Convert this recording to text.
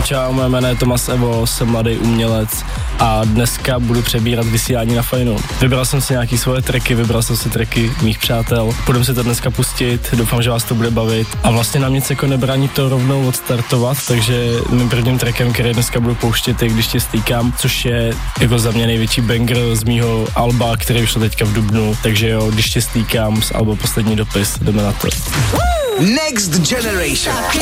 Čau, moje jméno je Tomas Evo, jsem mladý umělec a dneska budu přebírat vysílání na Fajnu. Vybral jsem si nějaký svoje tracky, vybral jsem si tracky mých přátel, budeme si to dneska pustit, doufám, že vás to bude bavit a vlastně nám nic jako nebrání to rovnou odstartovat, takže mým prvním trackem, který dneska budu pouštět, je Když tě stýkám, což je jako za mě největší banger z mýho alba, který vyšlo teďka v dubnu, takže jo, Když tě stýkám z alba Poslední dopis, jdeme na to. Next Generation.